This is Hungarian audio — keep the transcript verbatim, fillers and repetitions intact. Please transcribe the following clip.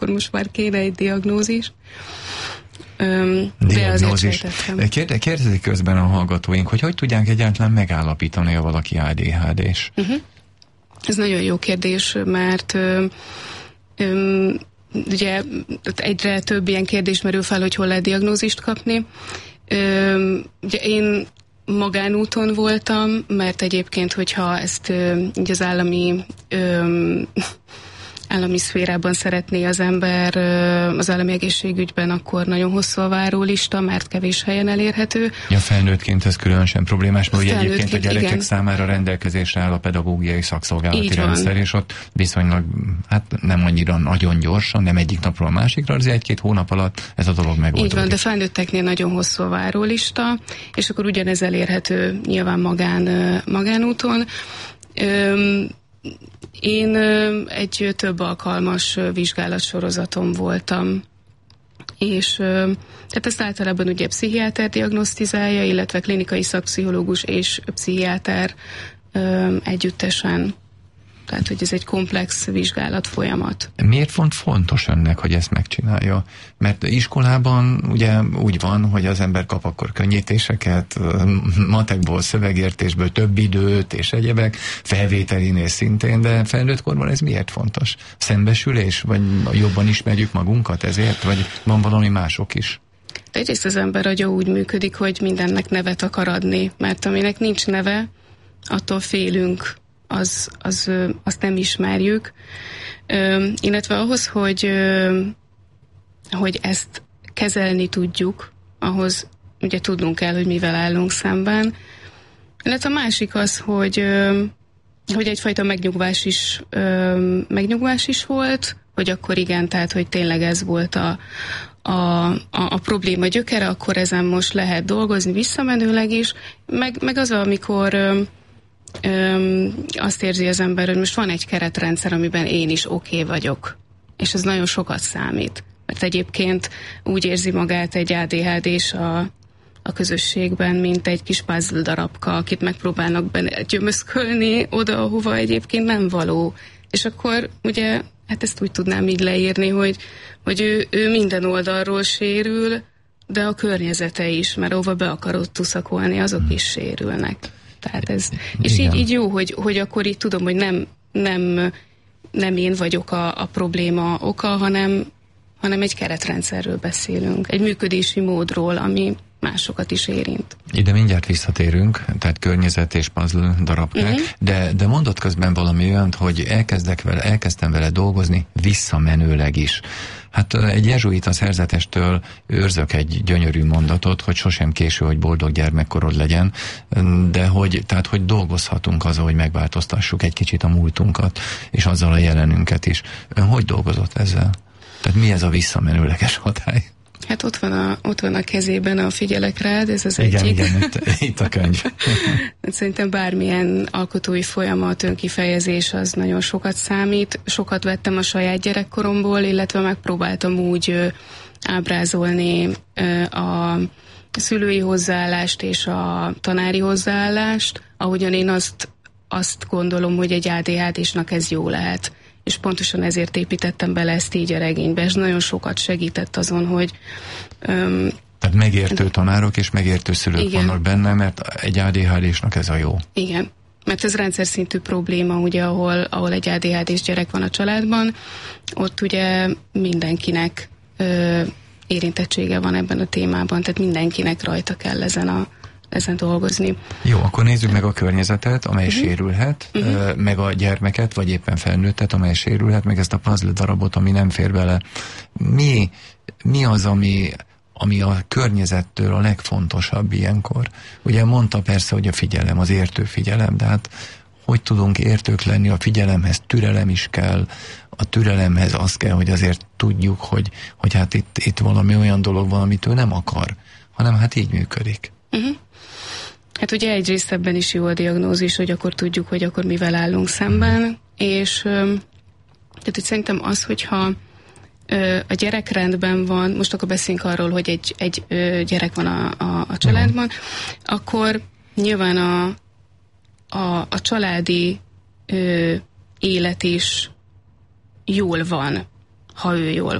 akkor most már kéne egy diagnózis. Öm, Diagnózis. Kérdezik közben a hallgatóink, hogy hogy tudják egyáltalán megállapítani, ha valaki á dé há dés? Uh-huh. Ez nagyon jó kérdés, mert öm, öm, ugye egyre több ilyen kérdés merül fel, hogy hol lehet diagnózist kapni. Öm, ugye én magánúton voltam, mert egyébként, hogyha ezt ö, így az állami ö, állami szférában szeretné az ember ö, az állami egészségügyben, akkor nagyon hosszú a várólista, mert kevés helyen elérhető. Ja, felnőttként ez különösen problémás, mert ugye egyébként a gyerekek igen. számára rendelkezésre áll a pedagógiai szakszolgálati rendszer, és ott viszonylag, hát nem annyira nagyon gyorsan, nem egyik napról a másikra, azért egy-két hónap alatt ez a dolog megoldódik. Így van, de felnőtteknél nagyon hosszú a várólista, és akkor ugyanez elérhető nyilván magán, magánúton. Öm, Én egy több alkalmas vizsgálatsorozaton voltam, és tehát ezt általában ugye pszichiáter diagnosztizálja, illetve klinikai szakpszichológus és pszichiáter együttesen. Tehát, hogy ez egy komplex vizsgálat folyamat. Miért font fontos önnek, hogy ezt megcsinálja? Mert iskolában ugye úgy van, hogy az ember kap akkor könnyítéseket, matekból, szövegértésből több időt és egyebek, felvételinél szintén, de felnőtt korban ez miért fontos? Szembesülés? Vagy jobban ismerjük magunkat ezért? Vagy van valami mások is? Egyrészt az ember agya úgy működik, hogy mindennek nevet akar adni, mert aminek nincs neve, attól félünk. Az, az, azt nem ismerjük. Ö, illetve ahhoz, hogy, ö, hogy ezt kezelni tudjuk, ahhoz ugye tudnunk kell, hogy mivel állunk szemben. Illetve a másik az, hogy, ö, hogy egyfajta megnyugvás is, ö, megnyugvás is volt, hogy akkor igen, tehát hogy tényleg ez volt a, a, a, a probléma gyökere, akkor ezen most lehet dolgozni visszamenőleg is, meg, meg az, amikor ö, Öm, azt érzi az ember, hogy most van egy keretrendszer, amiben én is oké okay vagyok. És ez nagyon sokat számít. Mert egyébként úgy érzi magát egy á dé há dés a, a közösségben, mint egy kis puzzle darabka, akit megpróbálnak benne gyömöszkölni oda, ahova egyébként nem való. És akkor ugye, hát ezt úgy tudnám így leírni, hogy, hogy ő, ő minden oldalról sérül, de a környezete is, mert ahova be akarod tuszakolni, azok is sérülnek. Tehát ez, és így, így jó, hogy, hogy akkor így tudom, hogy nem, nem, nem én vagyok a, a probléma oka, hanem, hanem egy keretrendszerről beszélünk, egy működési módról, ami másokat is érint. Ide mindjárt visszatérünk, tehát környezet és puzzle darabkák, uh-huh. de, de mondott közben valami olyant, hogy elkezdek vele, elkezdtem vele dolgozni visszamenőleg is. Hát egy jezsuita szerzetestől őrzök egy gyönyörű mondatot, hogy sosem késő, hogy boldog gyermekkorod legyen, de hogy, tehát, hogy dolgozhatunk azzal, hogy megváltoztassuk egy kicsit a múltunkat, és azzal a jelenünket is. Ön hogy dolgozott ezzel? Tehát mi ez a visszamenőleges hatály? Hát ott van a, ott van a kezében a Figyelek rád, ez az igen, egyik. Igen, itt, itt a könyv. Szerintem bármilyen alkotói folyamat, önkifejezés az nagyon sokat számít. Sokat vettem a saját gyerekkoromból, illetve megpróbáltam úgy ö, ábrázolni ö, a szülői hozzáállást és a tanári hozzáállást, ahogyan én azt, azt gondolom, hogy egy á dé há désnak ez jó lehet. És pontosan ezért építettem bele ezt így a regénybe, és nagyon sokat segített azon, hogy... Um, Tehát megértő tanárok és megértő szülők igen. vannak benne, mert egy á dé há désnak ez a jó. Igen, mert ez rendszer szintű probléma, ugye, ahol, ahol egy á dé há dés gyerek van a családban, ott ugye mindenkinek ö, érintettsége van ebben a témában, tehát mindenkinek rajta kell ezen a ezen dolgozni. Jó, akkor nézzük meg a környezetet, amely uh-huh. sérülhet, uh-huh. meg a gyermeket, vagy éppen felnőttet, amely sérülhet, meg ezt a puzzle darabot, ami nem fér bele. Mi, mi az, ami, ami a környezettől a legfontosabb ilyenkor? Ugye mondta persze, hogy a figyelem, az értő figyelem, de hát hogy tudunk értők lenni? A figyelemhez türelem is kell, a türelemhez az kell, hogy azért tudjuk, hogy, hogy hát itt, itt valami olyan dolog van, amit ő nem akar, hanem hát így működik. Uh-huh. Hát ugye egyrészt ebben is jó a diagnózis, hogy akkor tudjuk, hogy akkor mivel állunk szemben, uh-huh. és tehát, hogy szerintem az, hogyha a gyerek rendben van, most akkor beszélünk arról, hogy egy, egy gyerek van a, a, a családban, uh-huh. akkor nyilván a, a, a családi ö, élet is jól van. ha ő jól